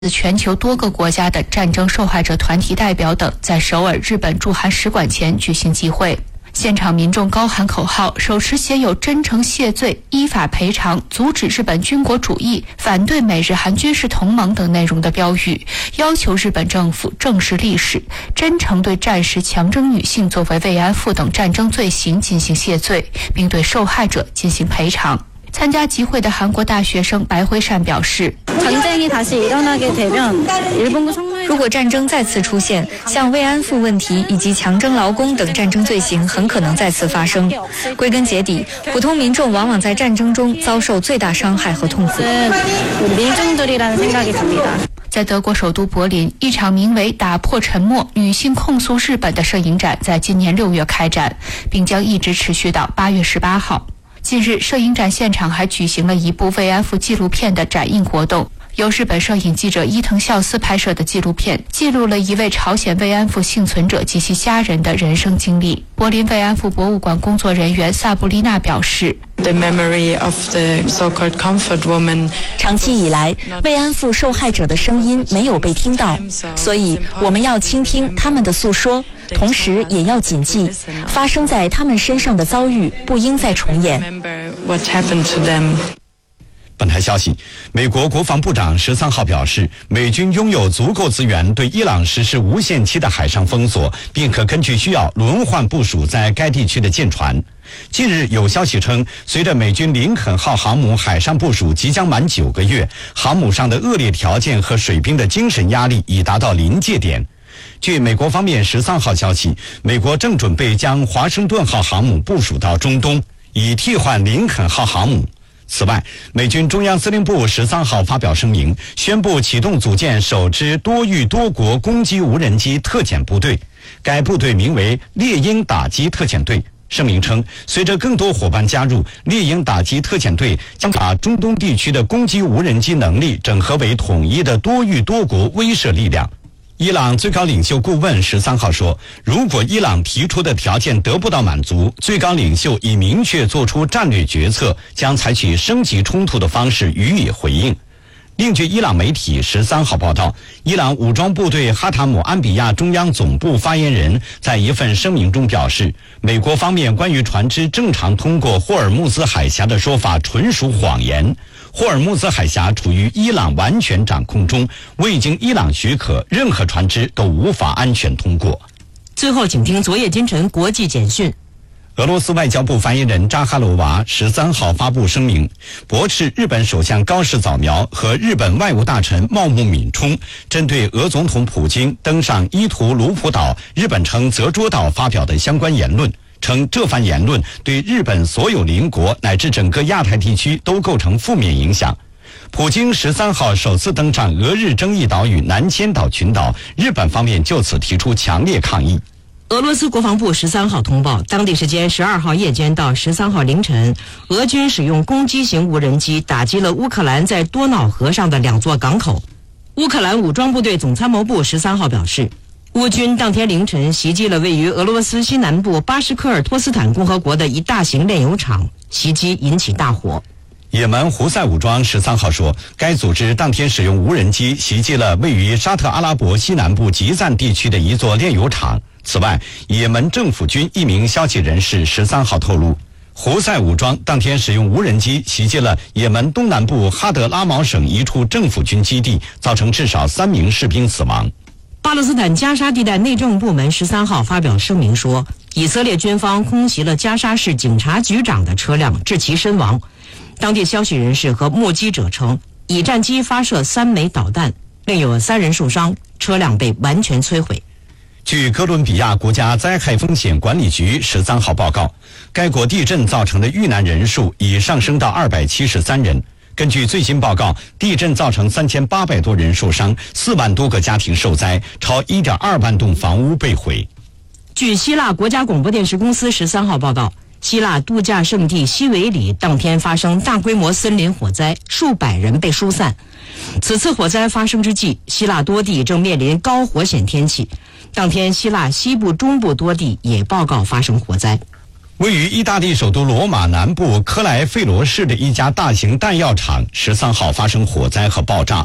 全球多个国家的战争受害者团体代表等在首尔日本驻韩使馆前举行集会。现场民众高喊口号，手持写有真诚谢罪、依法赔偿、阻止日本军国主义、反对美日韩军事同盟等内容的标语，要求日本政府正视历史，真诚对战时强征女性作为慰安妇等战争罪行进行谢罪，并对受害者进行赔偿。参加集会的韩国大学生白辉善表示， 如果战争再次出现，像慰安妇问题以及强征劳工等战争罪行很可能再次发生。归根结底，普通民众往往在战争中遭受最大伤害和痛苦。 在德国首都柏林，一场名为“打破沉默，女性控诉日本”的摄影展在今年6月开展，并将一直持续到8月18号。近日，摄影展现场还举行了一部慰安妇纪录片的展映活动。由日本摄影记者伊藤孝司拍摄的纪录片，记录了一位朝鲜慰安妇幸存者及其家人的人生经历。柏林慰安妇博物馆工作人员萨布丽娜表示， 长期以来，慰安妇受害者的声音没有被听到，所以我们要倾听他们的诉说，同时也要谨记，发生在他们身上的遭遇不应再重演。 本台消息，美国国防部长13号表示，美军拥有足够资源对伊朗实施无限期的海上封锁，并可根据需要轮换部署在该地区的舰船。近日有消息称，随着美军林肯号航母海上部署即将满9个月，航母上的恶劣条件和水兵的精神压力已达到临界点。据美国方面13号消息，美国正准备将华盛顿号航母部署到中东，以替换林肯号航母。此外，美军中央司令部13号发表声明，宣布启动组建首支多域多国攻击无人机特遣部队，该部队名为猎鹰打击特遣队。声明称，随着更多伙伴加入，猎鹰打击特遣队将把中东地区的攻击无人机能力整合为统一的多域多国威慑力量。伊朗最高领袖顾问13号说，如果伊朗提出的条件得不到满足，最高领袖已明确做出战略决策，将采取升级冲突的方式予以回应。另据伊朗媒体13号报道，伊朗武装部队哈塔姆安比亚中央总部发言人在一份声明中表示，美国方面关于船只正常通过霍尔木兹海峡的说法纯属谎言。霍尔木兹海峡处于伊朗完全掌控中，未经伊朗许可，任何船只都无法安全通过。 最后，请听昨夜今晨国际简讯。 俄罗斯外交部发言人扎哈罗娃13号发布声明，驳斥日本首相高市早苗和日本外务大臣茂木敏充针对俄总统普京登上伊图卢普岛（日本称泽捉岛）发表的相关言论，称这番言论对日本所有邻国乃至整个亚太地区都构成负面影响。普京13号首次登上俄日争议岛屿南千岛群岛，日本方面就此提出强烈抗议。 俄罗斯国防部13号通报，当地时间12号夜间到13号凌晨，俄军使用攻击型无人机打击了乌克兰在多瑙河上的2座港口。乌克兰武装部队总参谋部13号表示，乌军当天凌晨袭击了位于俄罗斯西南部巴什科尔托斯坦共和国的一大型炼油厂，袭击引起大火。 也门胡塞武装13号说，该组织当天使用无人机袭击了位于沙特阿拉伯西南部吉赞地区的一座炼油厂。此外，也门政府军一名消息人士13号透露，胡塞武装当天使用无人机袭击了也门东南部哈德拉茅省一处政府军基地，造成至少3名士兵死亡。 巴勒斯坦加沙地带内政部门13号发表声明说，以色列军方空袭了加沙市警察局长的车辆，致其身亡。当地消息人士和目击者称，以战机发射3枚导弹，另有3人受伤，车辆被完全摧毁。 据哥伦比亚国家灾害风险管理局13号报告，该国地震造成的遇难人数已上升到273人。根据最新报告，地震造成3800多人受伤，4万多个家庭受灾，超1.2万栋房屋被毁。 据希腊国家广播电视公司13号报道，希腊度假胜地西维里当天发生大规模森林火灾，数百人被疏散。此次火灾发生之际，希腊多地正面临高火险天气。当天，希腊西部、中部多地也报告发生火灾。 位于意大利首都罗马南部科莱费罗市的一家大型弹药厂13号发生火灾和爆炸，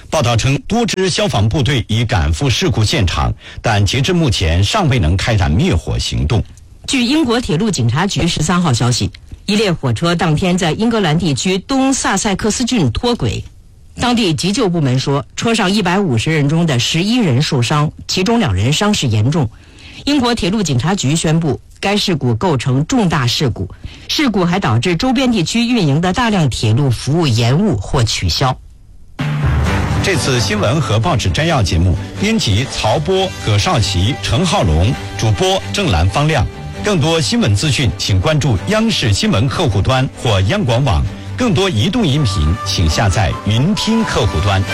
报道称，多支消防部队已赶赴事故现场，但截至目前尚未能开展灭火行动。 据英国铁路警察局13号消息，一列火车当天在英格兰地区东萨塞克斯郡脱轨。当地急救部门说，车上150人中的11人受伤，其中2人伤势严重。英国铁路警察局宣布，该事故构成重大事故，事故还导致周边地区运营的大量铁路服务延误或取消。 这次新闻和报纸摘要节目，编辑曹波、葛少奇、陈浩龙，主播郑兰、方亮。更多新闻资讯，请关注央视新闻客户端或央广网。更多移动音频，请下载云听客户端。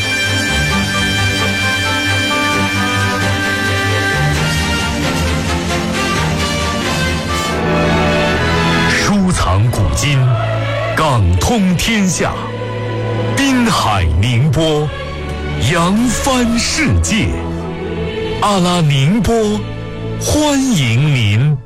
收藏古今，港通天下，滨海宁波，扬帆世界。阿拉宁波，欢迎您。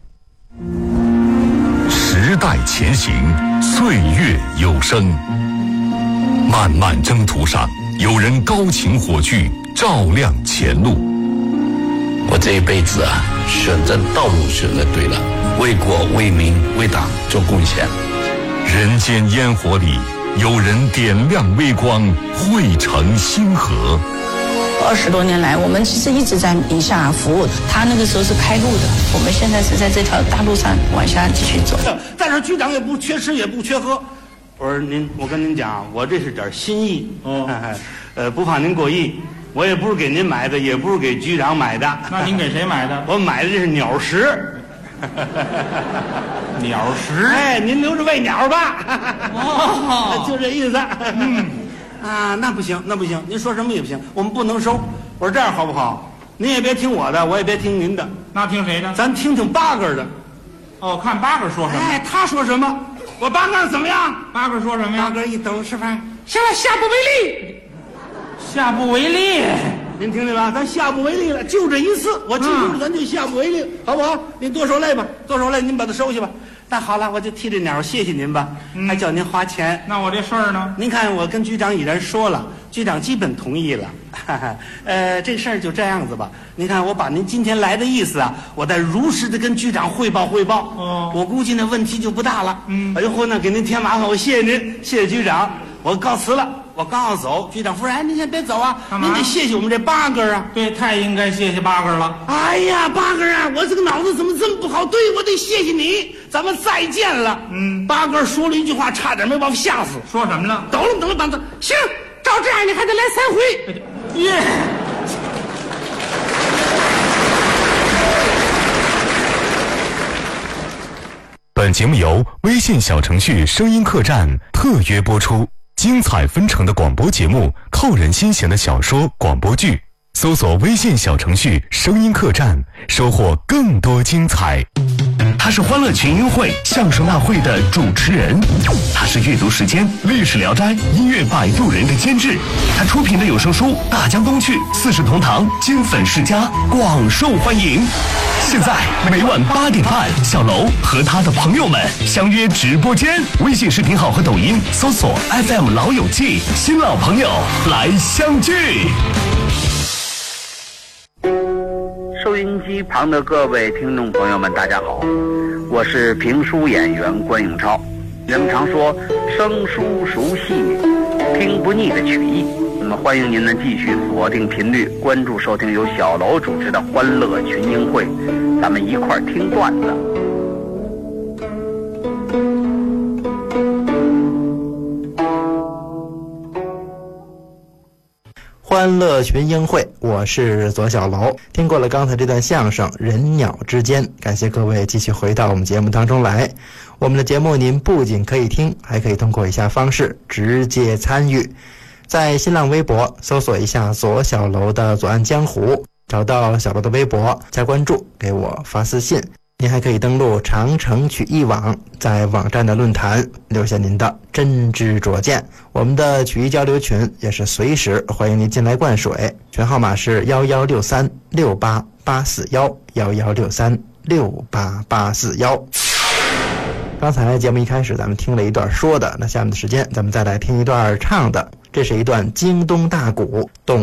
时代前行，岁月有声。漫漫征途上，有人高擎火炬，照亮前路。 我这一辈子啊，选择道路选择对了，为国为民为党做贡献。 人间烟火里，有人点亮微光，汇成星河。 20多年来，我们其实一直在宁夏服务。他那个时候是开路的，我们现在是在这条大路上往下继续走。 但是局长也不缺吃也不缺喝。我说我跟您讲，我这是点心意。不怕您过意，我也不是给您买的，也不是给局长买的。 那您给谁买的？ 我买的这是鸟食。 鸟食？ 哎，您留着喂鸟吧。 哦， 就这意思。那不行，那不行，您说什么也不行，我们不能收。我说这样好不好？您也别听我的，我也别听您的。 那听谁的？ 咱听听八哥的。 哦，看八哥说什么？ 哎，他说什么？我八哥怎么样？ 八哥说什么呀？ 八哥一等吃饭，行了，下不为例。 下不为例。 您听见吧？咱下不为例了，就这一次，我记住了，咱就下不为例，好不好？您多受累吧，多受累，您把它收下吧。那好了，我就替这鸟谢谢您吧，还叫您花钱。 那我这事儿呢？ 您看，我跟局长已然说了，局长基本同意了。这事儿就这样子吧。您看，我把您今天来的意思啊，我再如实的跟局长汇报汇报。我估计那问题就不大了。以后呢，给您添麻烦，我谢谢您，谢谢局长，我告辞了。我刚要走，局长夫人，您先别走啊，您得谢谢我们这八哥啊。 对，太应该谢谢八哥了。 哎呀，八哥啊，我这个脑子怎么这么不好？对，我得谢谢你，咱们再见了。八哥说了一句话，差点没把我吓死。 说什么了？ 抖了板子，行，照这样你还得来3回。 耶。 本节目由微信小程序声音客栈特约播出。精彩纷呈的广播节目，扣人心弦的小说广播剧，搜索微信小程序声音客栈，收获更多精彩。他是欢乐群英会相声大会的主持人，他是阅读时间历史聊斋音乐摆渡人的监制，他出品的有声书《大江东去》四世同堂金粉世家广受欢迎。现在每晚8点半，小楼和他的朋友们相约直播间，微信视频号和抖音搜索 FM 老友记，新老朋友来相聚。 收音机旁的各位听众朋友们，大家好，我是评书演员关永超。人们常说生疏熟悉，听不腻的曲艺。那么欢迎您呢继续锁定频率，关注收听由小楼主持的欢乐群英会，咱们一块儿听段子。 欢乐群英会，我是左小楼。听过了刚才这段相声《人鸟之间》，感谢各位继续回到我们节目当中来。我们的节目您不仅可以听，还可以通过以下方式直接参与。在新浪微博搜索一下左小楼的左岸江湖，找到小楼的微博加关注，给我发私信。您还可以登录长城曲艺网，在网站的论坛留下您的真知灼见。我们的曲艺交流群也是随时欢迎您进来灌水，群号码是1163688411636884。刚才节目一开始咱们听了一段说的，那下面的时间咱们再来听一段唱的。 这是一段京东大鼓动